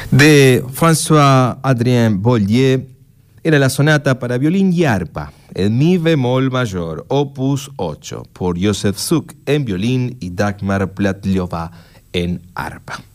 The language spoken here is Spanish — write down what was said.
De François-Adrien Boullier era la sonata para violín y arpa, en mi bemol mayor, opus 8, por Josef Suk en violín y Dagmar Platljova en arpa.